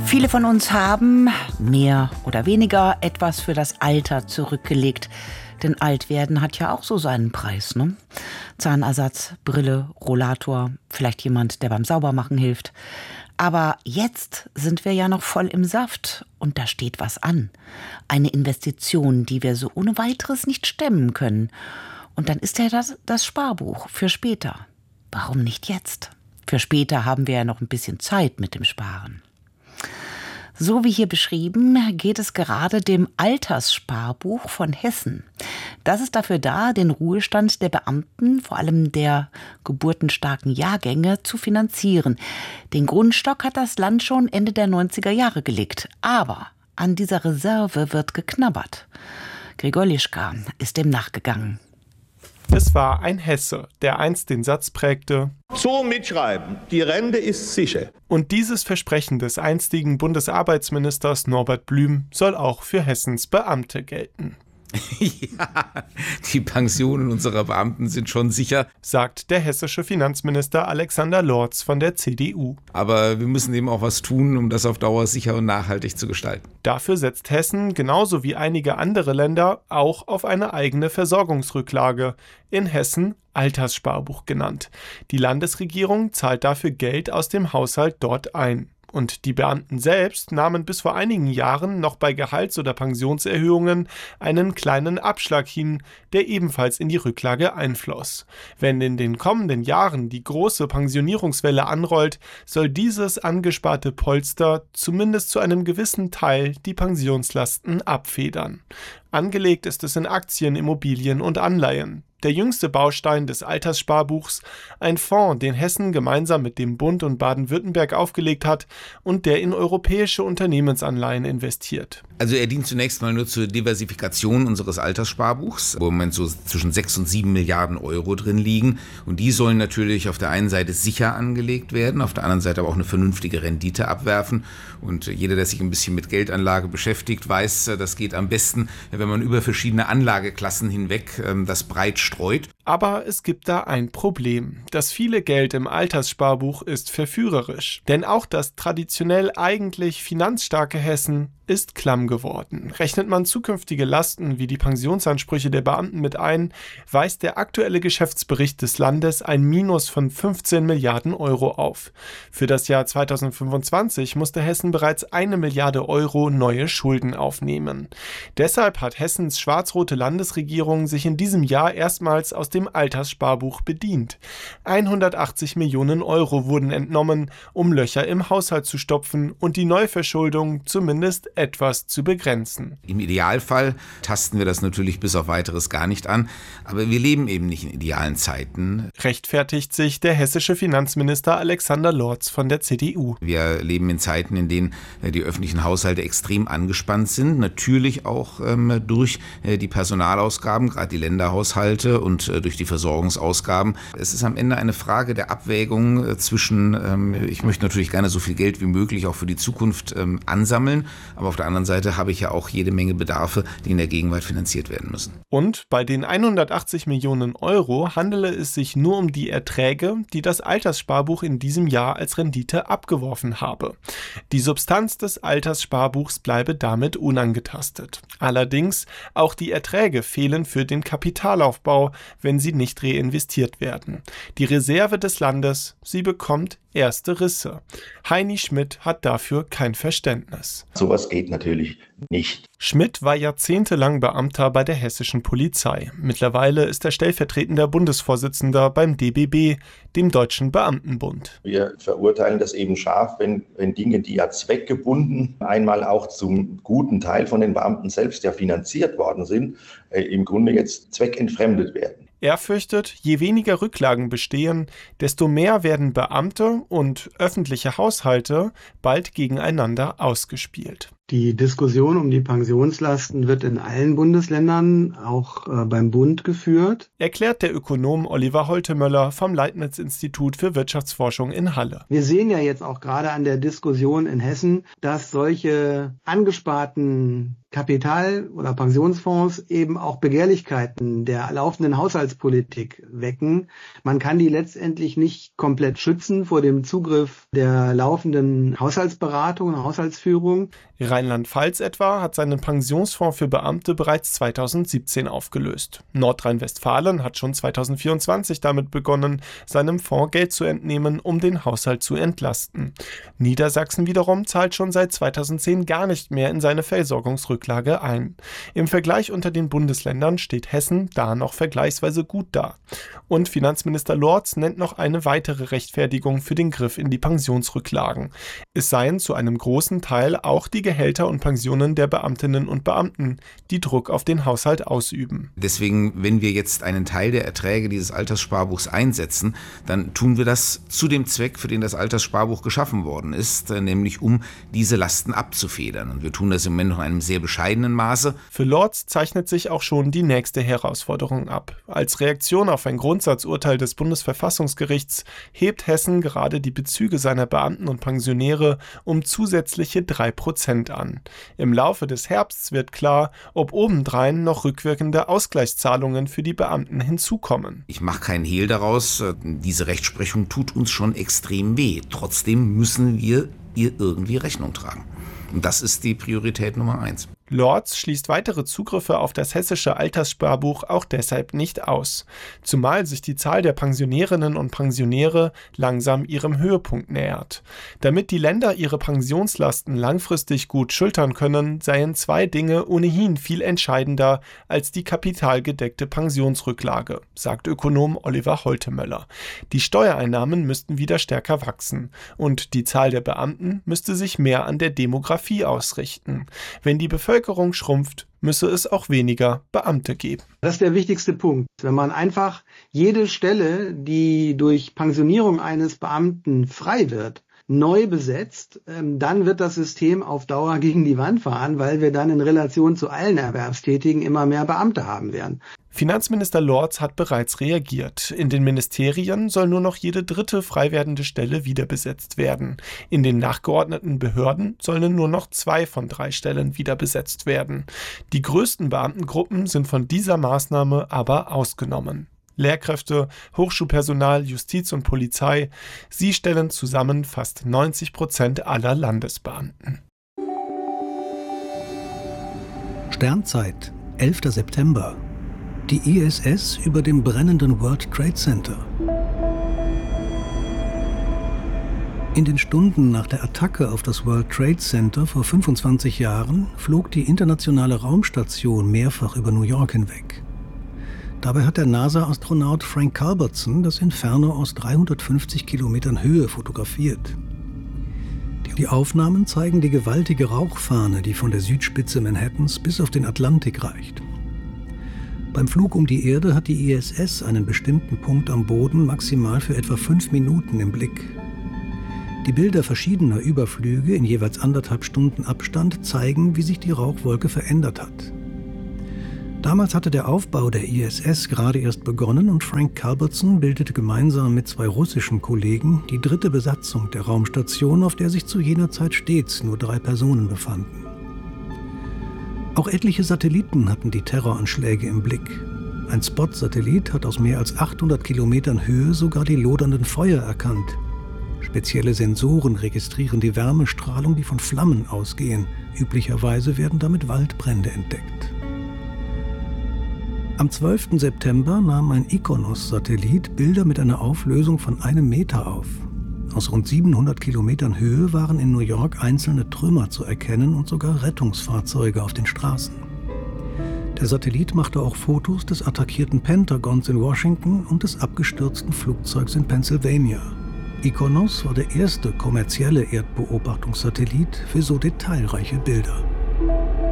Viele von uns haben, mehr oder weniger, etwas für das Alter zurückgelegt. Denn Altwerden hat ja auch so seinen Preis, ne? Zahnersatz, Brille, Rollator, vielleicht jemand, der beim Saubermachen hilft. Aber jetzt sind wir ja noch voll im Saft und da steht was an. Eine Investition, die wir so ohne weiteres nicht stemmen können. Und dann ist ja das Sparbuch für später. Warum nicht jetzt? Für später haben wir ja noch ein bisschen Zeit mit dem Sparen. So wie hier beschrieben, geht es gerade dem Alterssparbuch von Hessen. Das ist dafür da, den Ruhestand der Beamten, vor allem der geburtenstarken Jahrgänge, zu finanzieren. Den Grundstock hat das Land schon Ende der 90er Jahre gelegt. Aber an dieser Reserve wird geknabbert. Gregor Lischka ist dem nachgegangen. Es war ein Hesse, der einst den Satz prägte: So mitschreiben, die Rente ist sicher. Und dieses Versprechen des einstigen Bundesarbeitsministers Norbert Blüm soll auch für Hessens Beamte gelten. Ja, die Pensionen unserer Beamten sind schon sicher, sagt der hessische Finanzminister Alexander Lorz von der CDU. Aber wir müssen eben auch was tun, um das auf Dauer sicher und nachhaltig zu gestalten. Dafür setzt Hessen, genauso wie einige andere Länder, auch auf eine eigene Versorgungsrücklage, in Hessen Alterssparbuch genannt. Die Landesregierung zahlt dafür Geld aus dem Haushalt dort ein. Und die Beamten selbst nahmen bis vor einigen Jahren noch bei Gehalts- oder Pensionserhöhungen einen kleinen Abschlag hin, der ebenfalls in die Rücklage einfloss. Wenn in den kommenden Jahren die große Pensionierungswelle anrollt, soll dieses angesparte Polster zumindest zu einem gewissen Teil die Pensionslasten abfedern. Angelegt ist es in Aktien, Immobilien und Anleihen. Der jüngste Baustein des Alterssparbuchs, ein Fonds, den Hessen gemeinsam mit dem Bund und Baden-Württemberg aufgelegt hat und der in europäische Unternehmensanleihen investiert. Also er dient zunächst mal nur zur Diversifikation unseres Alterssparbuchs, wo im Moment so zwischen 6 und 7 Milliarden Euro drin liegen. Und die sollen natürlich auf der einen Seite sicher angelegt werden, auf der anderen Seite aber auch eine vernünftige Rendite abwerfen. Und jeder, der sich ein bisschen mit Geldanlage beschäftigt, weiß, das geht am besten, wenn man über verschiedene Anlageklassen hinweg das breit streut. Aber es gibt da ein Problem. Das viele Geld im Alterssparbuch ist verführerisch. Denn auch das traditionell eigentlich finanzstarke Hessen ist klamm geworden. Rechnet man zukünftige Lasten wie die Pensionsansprüche der Beamten mit ein, weist der aktuelle Geschäftsbericht des Landes ein Minus von 15 Milliarden Euro auf. Für das Jahr 2025 musste Hessen bereits 1 Milliarde Euro neue Schulden aufnehmen. Deshalb hat Hessens schwarz-rote Landesregierung sich in diesem Jahr erstmals aus dem Alterssparbuch bedient. 180 Millionen Euro wurden entnommen, um Löcher im Haushalt zu stopfen und die Neuverschuldung zumindest etwas zu begrenzen. Im Idealfall tasten wir das natürlich bis auf Weiteres gar nicht an, aber wir leben eben nicht in idealen Zeiten. Rechtfertigt sich der hessische Finanzminister Alexander Lorz von der CDU. Wir leben in Zeiten, in denen die öffentlichen Haushalte extrem angespannt sind, natürlich auch durch die Personalausgaben, gerade die Länderhaushalte und durch die Versorgungsausgaben. Es ist am Ende eine Frage der Abwägung zwischen, ich möchte natürlich gerne so viel Geld wie möglich auch für die Zukunft ansammeln, aber auf der anderen Seite habe ich ja auch jede Menge Bedarfe, die in der Gegenwart finanziert werden müssen. Und bei den 180 Millionen Euro handele es sich nur um die Erträge, die das Alterssparbuch in diesem Jahr als Rendite abgeworfen habe. Die Substanz des Alterssparbuchs bleibe damit unangetastet. Allerdings, auch die Erträge fehlen für den Kapitalaufbau, wenn sie nicht reinvestiert werden. Die Reserve des Landes, sie bekommt erste Risse. Heini Schmidt hat dafür kein Verständnis. Sowas geht natürlich nicht. Schmidt war jahrzehntelang Beamter bei der hessischen Polizei. Mittlerweile ist er stellvertretender Bundesvorsitzender beim DBB, dem Deutschen Beamtenbund. Wir verurteilen das eben scharf, wenn Dinge, die ja zweckgebunden einmal auch zum guten Teil von den Beamten selbst ja finanziert worden sind, im Grunde jetzt zweckentfremdet werden. Er fürchtet, je weniger Rücklagen bestehen, desto mehr werden Beamte und öffentliche Haushalte bald gegeneinander ausgespielt. Die Diskussion um die Pensionslasten wird in allen Bundesländern, auch beim Bund, geführt. Erklärt der Ökonom Oliver Holtemöller vom Leibniz-Institut für Wirtschaftsforschung in Halle. Wir sehen ja jetzt auch gerade an der Diskussion in Hessen, dass solche angesparten Kapital- oder Pensionsfonds eben auch Begehrlichkeiten der laufenden Haushaltspolitik wecken. Man kann die letztendlich nicht komplett schützen vor dem Zugriff der laufenden Haushaltsberatung und Haushaltsführung. Rheinland-Pfalz etwa hat seinen Pensionsfonds für Beamte bereits 2017 aufgelöst. Nordrhein-Westfalen hat schon 2024 damit begonnen, seinem Fonds Geld zu entnehmen, um den Haushalt zu entlasten. Niedersachsen wiederum zahlt schon seit 2010 gar nicht mehr in seine Versorgungsrücklage ein. Im Vergleich unter den Bundesländern steht Hessen da noch vergleichsweise gut da. Und Finanzminister Lorz nennt noch eine weitere Rechtfertigung für den Griff in die Pensionsrücklagen. Es seien zu einem großen Teil auch die Gehälter und Pensionen der Beamtinnen und Beamten, die Druck auf den Haushalt ausüben. Deswegen, wenn wir jetzt einen Teil der Erträge dieses Alterssparbuchs einsetzen, dann tun wir das zu dem Zweck, für den das Alterssparbuch geschaffen worden ist, nämlich um diese Lasten abzufedern. Und wir tun das im Moment noch in einem sehr bescheidenen Maße. Für Lorz zeichnet sich auch schon die nächste Herausforderung ab. Als Reaktion auf ein Grundsatzurteil des Bundesverfassungsgerichts hebt Hessen gerade die Bezüge seiner Beamten und Pensionäre um zusätzliche 3% an. Im Laufe des Herbsts wird klar, ob obendrein noch rückwirkende Ausgleichszahlungen für die Beamten hinzukommen. Ich mache keinen Hehl daraus, diese Rechtsprechung tut uns schon extrem weh. Trotzdem müssen wir ihr irgendwie Rechnung tragen. Und das ist die Priorität Nummer 1. Lorz schließt weitere Zugriffe auf das hessische Alterssparbuch auch deshalb nicht aus, zumal sich die Zahl der Pensionärinnen und Pensionäre langsam ihrem Höhepunkt nähert. Damit die Länder ihre Pensionslasten langfristig gut schultern können, seien 2 Dinge ohnehin viel entscheidender als die kapitalgedeckte Pensionsrücklage, sagt Ökonom Oliver Holtemöller. Die Steuereinnahmen müssten wieder stärker wachsen und die Zahl der Beamten müsste sich mehr an der Demografie ausrichten. Wenn die Bevölkerung schrumpft, müsse es auch weniger Beamte geben. Das ist der wichtigste Punkt. Wenn man einfach jede Stelle, die durch Pensionierung eines Beamten frei wird, neu besetzt, dann wird das System auf Dauer gegen die Wand fahren, weil wir dann in Relation zu allen Erwerbstätigen immer mehr Beamte haben werden. Finanzminister Lorz hat bereits reagiert. In den Ministerien soll nur noch jede 3. frei werdende Stelle wiederbesetzt werden. In den nachgeordneten Behörden sollen nur noch 2 von 3 Stellen wiederbesetzt werden. Die größten Beamtengruppen sind von dieser Maßnahme aber ausgenommen. Lehrkräfte, Hochschulpersonal, Justiz und Polizei, sie stellen zusammen fast 90% aller Landesbeamten. Sternzeit, 11. September. Die ISS über dem brennenden World Trade Center. In den Stunden nach der Attacke auf das World Trade Center vor 25 Jahren flog die internationale Raumstation mehrfach über New York hinweg. Dabei hat der NASA-Astronaut Frank Culbertson das Inferno aus 350 Kilometern Höhe fotografiert. Die Aufnahmen zeigen die gewaltige Rauchfahne, die von der Südspitze Manhattans bis auf den Atlantik reicht. Beim Flug um die Erde hat die ISS einen bestimmten Punkt am Boden maximal für etwa 5 Minuten im Blick. Die Bilder verschiedener Überflüge in jeweils 1,5 Stunden Abstand zeigen, wie sich die Rauchwolke verändert hat. Damals hatte der Aufbau der ISS gerade erst begonnen und Frank Culbertson bildete gemeinsam mit 2 russischen Kollegen die 3. Besatzung der Raumstation, auf der sich zu jener Zeit stets nur 3 Personen befanden. Auch etliche Satelliten hatten die Terroranschläge im Blick. Ein Spot-Satellit hat aus mehr als 800 Kilometern Höhe sogar die lodernden Feuer erkannt. Spezielle Sensoren registrieren die Wärmestrahlung, die von Flammen ausgehen. Üblicherweise werden damit Waldbrände entdeckt. Am 12. September nahm ein IKONOS-Satellit Bilder mit einer Auflösung von 1 Meter auf. Aus rund 700 Kilometern Höhe waren in New York einzelne Trümmer zu erkennen und sogar Rettungsfahrzeuge auf den Straßen. Der Satellit machte auch Fotos des attackierten Pentagons in Washington und des abgestürzten Flugzeugs in Pennsylvania. IKONOS war der erste kommerzielle Erdbeobachtungssatellit für so detailreiche Bilder.